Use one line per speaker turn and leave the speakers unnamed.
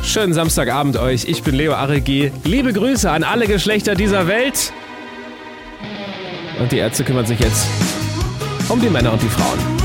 Schönen Samstagabend euch. Ich bin Leo Arregi. Liebe Grüße an alle Geschlechter dieser Welt. Und die Ärzte kümmern sich jetzt um die Männer und die Frauen.